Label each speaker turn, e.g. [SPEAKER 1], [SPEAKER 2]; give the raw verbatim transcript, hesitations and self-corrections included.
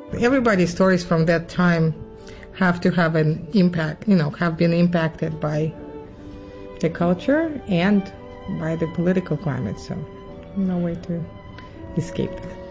[SPEAKER 1] Everybody's stories from that time have to have an impact, you know, have been impacted by the culture and by the political climate, so no way to escape that.